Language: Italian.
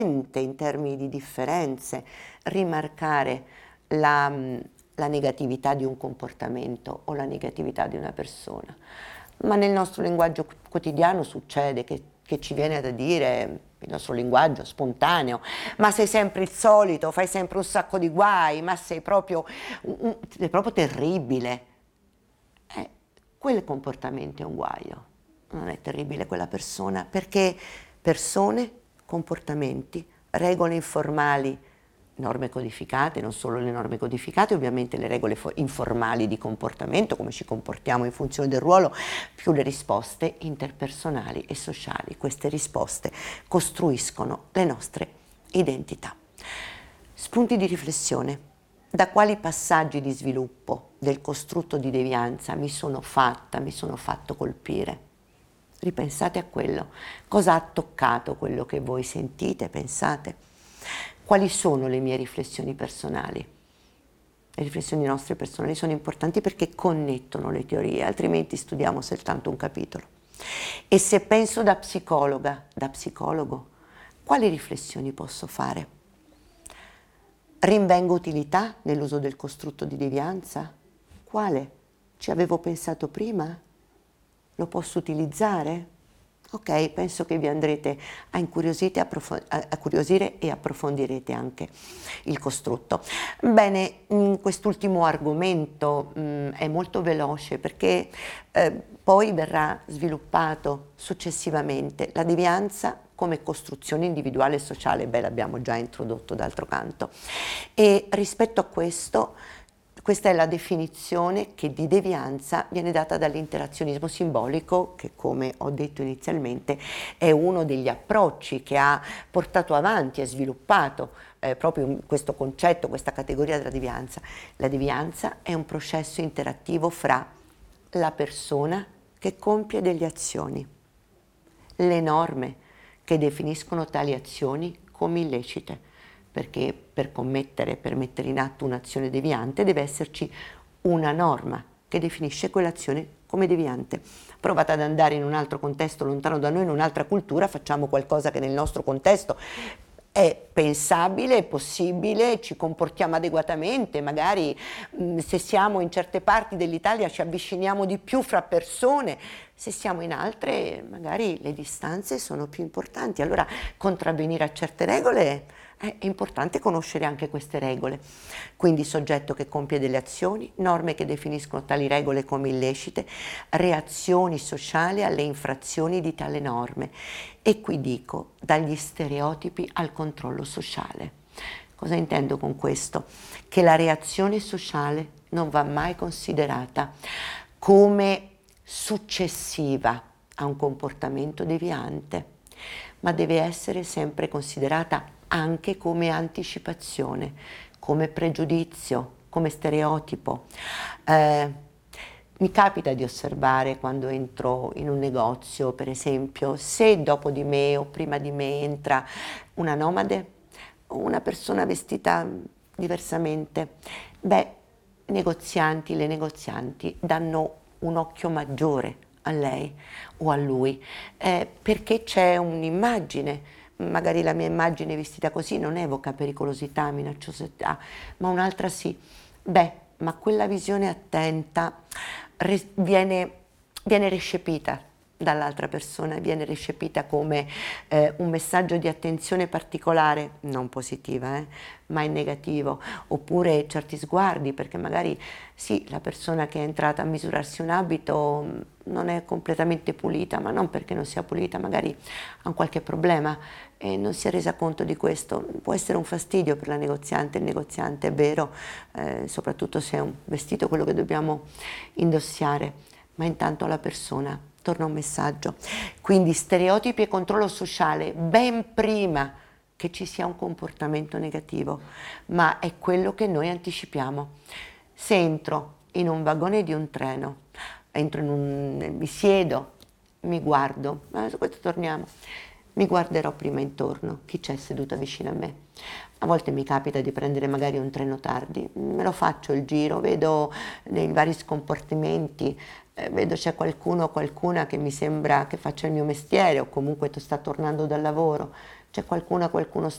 in termini di differenze, rimarcare la negatività di un comportamento o la negatività di una persona. Ma nel nostro linguaggio quotidiano succede che ci viene da dire, il nostro linguaggio spontaneo, ma sei sempre il solito, fai sempre un sacco di guai, ma sei proprio terribile. Quel comportamento è un guaio, non è terribile quella persona, perché persone, comportamenti, regole informali, norme codificate, non solo le norme codificate, ovviamente le regole informali di comportamento, come ci comportiamo in funzione del ruolo, più le risposte interpersonali e sociali. Queste risposte costruiscono le nostre identità. Spunti di riflessione. Da quali passaggi di sviluppo del costrutto di devianza mi sono fatto colpire? Ripensate a quello. Cosa ha toccato quello che voi sentite, pensate? Quali sono le mie riflessioni personali? Le riflessioni nostre personali sono importanti perché connettono le teorie, altrimenti studiamo soltanto un capitolo. E se penso da psicologa, da psicologo, quali riflessioni posso fare? Rinvengo utilità nell'uso del costrutto di devianza? Quale? Ci avevo pensato prima? Lo posso utilizzare? Ok, penso che vi andrete a incuriosire e approfondirete anche il costrutto. Bene, quest'ultimo argomento è molto veloce perché poi verrà sviluppato successivamente la devianza come costruzione individuale e sociale. Beh, l'abbiamo già introdotto d'altro canto. E rispetto a questo, questa è la definizione che di devianza viene data dall'interazionismo simbolico, che come ho detto inizialmente è uno degli approcci che ha portato avanti e sviluppato proprio questo concetto, questa categoria della devianza. La devianza è un processo interattivo fra la persona che compie delle azioni, le norme che definiscono tali azioni come illecite, perché per mettere in atto un'azione deviante deve esserci una norma che definisce quell'azione come deviante. Provate ad andare in un altro contesto lontano da noi, in un'altra cultura, facciamo qualcosa che nel nostro contesto è pensabile, è possibile, ci comportiamo adeguatamente, magari se siamo in certe parti dell'Italia ci avviciniamo di più fra persone, se siamo in altre magari le distanze sono più importanti, allora contravvenire a certe regole è importante conoscere anche queste regole. Quindi soggetto che compie delle azioni, norme che definiscono tali regole come illecite, reazioni sociali alle infrazioni di tale norme. E qui dico, dagli stereotipi al controllo sociale. Cosa intendo con questo? Che la reazione sociale non va mai considerata come successiva a un comportamento deviante, ma deve essere sempre considerata anche come anticipazione, come pregiudizio, come stereotipo. Mi capita di osservare quando entro in un negozio, per esempio, se dopo di me o prima di me entra una nomade o una persona vestita diversamente, le negozianti danno un occhio maggiore a lei o a lui, perché c'è un'immagine. Magari la mia immagine vestita così non evoca pericolosità, minacciosità, ma un'altra sì. Ma quella visione attenta viene recepita dall'altra persona, viene recepita come un messaggio di attenzione particolare, non positiva, ma in negativo, oppure certi sguardi, perché magari sì, la persona che è entrata a misurarsi un abito non è completamente pulita, ma non perché non sia pulita, magari ha un qualche problema e non si è resa conto di questo. Può essere un fastidio per la negoziante, il negoziante, è vero, soprattutto se è un vestito quello che dobbiamo indossare, ma intanto alla persona torna un messaggio. Quindi stereotipi e controllo sociale ben prima che ci sia un comportamento negativo, ma è quello che noi anticipiamo. Se entro in un vagone di un treno, mi siedo, mi guardo, su questo torniamo, mi guarderò prima intorno, chi c'è seduta vicino a me. A volte mi capita di prendere magari un treno tardi, me lo faccio il giro, vedo nei vari scompartimenti, vedo c'è qualcuno o qualcuna che mi sembra che faccia il mio mestiere o comunque sta tornando dal lavoro, C'è qualcuno